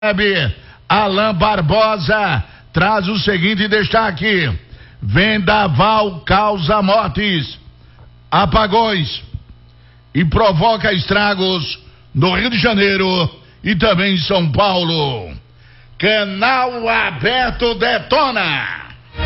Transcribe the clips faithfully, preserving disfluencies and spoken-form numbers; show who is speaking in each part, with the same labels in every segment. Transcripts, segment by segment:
Speaker 1: Alain Barbosa traz o seguinte destaque: vendaval causa mortes, apagões e provoca estragos no Rio de Janeiro e também em São Paulo. Canal Aberto detona.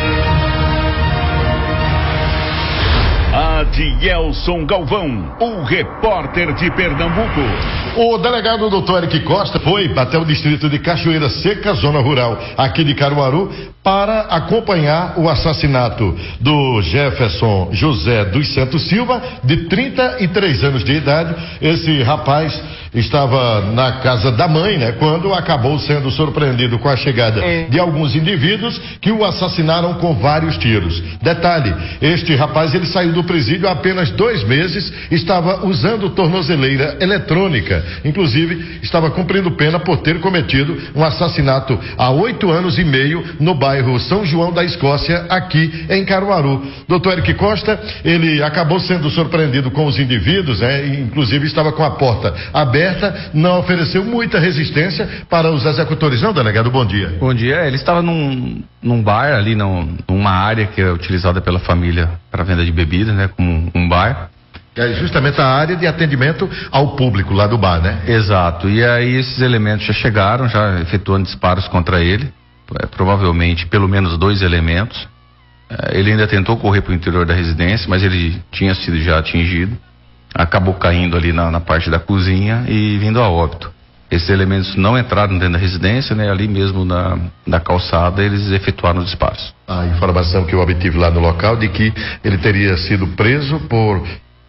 Speaker 2: Adielson Galvão, o repórter de Pernambuco.
Speaker 3: O delegado doutor Eric Costa foi até o distrito de Cachoeira Seca, zona rural aqui de Caruaru, para acompanhar o assassinato do Jefferson José dos Santos Silva, de trinta e três anos de idade. Esse rapaz estava na casa da mãe, né, quando acabou sendo surpreendido com a chegada é. de alguns indivíduos que o assassinaram com vários tiros. Detalhe, este rapaz ele saiu do presídio há apenas dois meses, estava usando tornozeleira eletrônica, inclusive estava cumprindo pena por ter cometido um assassinato há oito anos e meio no bairro São João da Escócia, aqui em Caruaru. doutor Eric Costa, ele acabou sendo surpreendido com os indivíduos, né, inclusive estava com a porta aberta, não ofereceu muita resistência para os executores, não, delegado? Bom dia.
Speaker 4: Bom dia. Ele estava num, num bar ali, num, numa área que é utilizada pela família para venda de bebidas, né, como um bar.
Speaker 3: É justamente a área de atendimento ao público lá do bar, né?
Speaker 4: Exato. E aí esses elementos já chegaram, já efetuando disparos contra ele, é, provavelmente pelo menos dois elementos. É, ele ainda tentou correr para o interior da residência, mas ele tinha sido já atingido. Acabou caindo ali na, na parte da cozinha e vindo a óbito. Esses elementos não entraram dentro da residência, né? Ali mesmo na, na calçada eles efetuaram os disparos.
Speaker 3: A informação que eu obtive lá no local de que ele teria sido preso por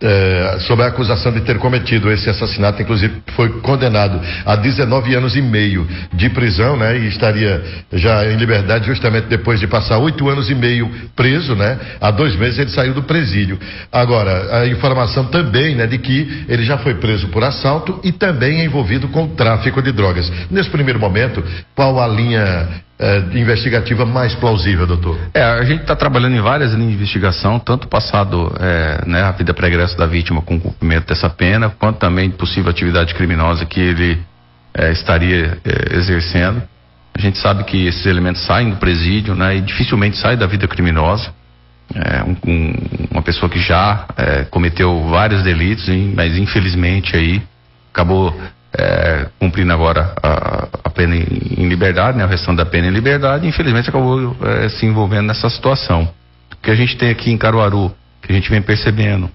Speaker 3: É, sob a acusação de ter cometido esse assassinato, inclusive foi condenado a dezenove anos e meio de prisão, né? E estaria já em liberdade justamente depois de passar oito anos e meio preso, né? Há dois meses ele saiu do presídio. Agora, a informação também, né, de que ele já foi preso por assalto e também é envolvido com o tráfico de drogas. Nesse primeiro momento, qual a linha É, investigativa mais plausível, doutor?
Speaker 4: É, a gente está trabalhando em várias linhas de investigação, tanto passado, é, né, a vida pregressa da vítima com o cumprimento dessa pena, quanto também possível atividade criminosa que ele é, estaria é, exercendo. A gente sabe que esses elementos saem do presídio, né, e dificilmente saem da vida criminosa. É, um, um, uma pessoa que já é, cometeu vários delitos, hein, mas infelizmente aí acabou É, cumprindo agora a, a pena em, em liberdade, né, a restante da pena em liberdade, infelizmente acabou é, se envolvendo nessa situação. O que a gente tem aqui em Caruaru, que a gente vem percebendo,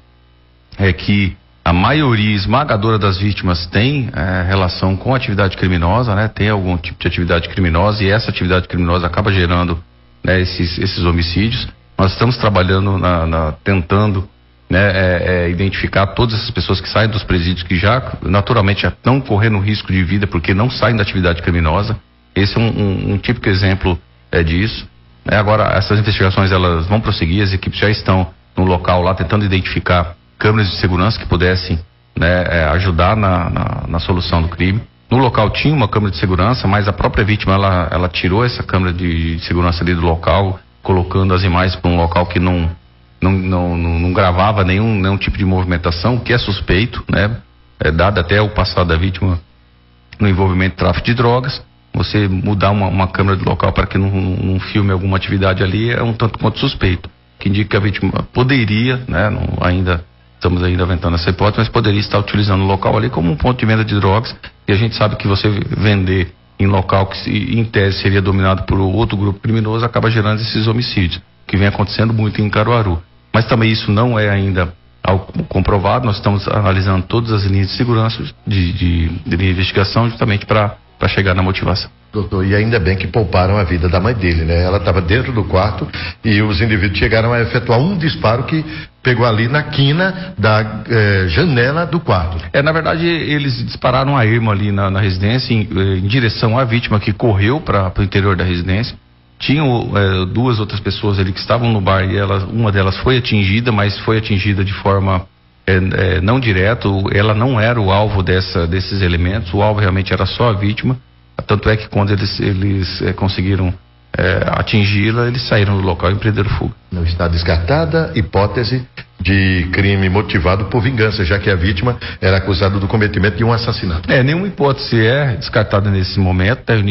Speaker 4: é que a maioria esmagadora das vítimas tem é, relação com atividade criminosa, né, tem algum tipo de atividade criminosa, e essa atividade criminosa acaba gerando, né, esses, esses homicídios. Nós estamos trabalhando, na, na, tentando Né, é, é, identificar todas essas pessoas que saem dos presídios, que já naturalmente já estão correndo risco de vida porque não saem da atividade criminosa. Esse é um, um, um típico exemplo é, disso. É, agora, essas investigações elas vão prosseguir, as equipes já estão no local lá tentando identificar câmeras de segurança que pudessem, né, é, ajudar na, na, na solução do crime. No local tinha uma câmera de segurança, mas a própria vítima ela, ela tirou essa câmera de segurança ali do local, colocando as imagens para um local que não Não, não, não, não gravava nenhum, nenhum tipo de movimentação, que é suspeito, né? É, dado até o passado da vítima no envolvimento de tráfico de drogas. Você mudar uma, uma câmera do local para que não, não filme alguma atividade ali é um tanto quanto suspeito, que indica que a vítima poderia, né? Não, ainda estamos ainda aventando essa hipótese, mas poderia estar utilizando o local ali como um ponto de venda de drogas. E a gente sabe que você vender em local que em tese seria dominado por outro grupo criminoso acaba gerando esses homicídios, que vem acontecendo muito em Caruaru. Mas também isso não é ainda algo comprovado. Nós estamos analisando todas as linhas de segurança, de, de, de investigação, justamente para chegar na motivação.
Speaker 3: Doutor, e ainda bem que pouparam a vida da mãe dele, né? Ela estava dentro do quarto e os indivíduos chegaram a efetuar um disparo que pegou ali na quina da eh, janela do quarto.
Speaker 4: É, na verdade, eles dispararam a arma ali na, na residência em, em direção à vítima, que correu para o interior da residência. Tinham é, duas outras pessoas ali que estavam no bar e ela, uma delas foi atingida, mas foi atingida de forma é, é, não direta. Ela não era o alvo dessa, desses elementos, o alvo realmente era só a vítima. Tanto é que quando eles, eles é, conseguiram é, atingi-la, eles saíram do local e empreenderam fuga.
Speaker 3: Não está descartada hipótese de crime motivado por vingança, já que a vítima era acusada do cometimento de um assassinato.
Speaker 4: É, nenhuma hipótese é descartada nesse momento.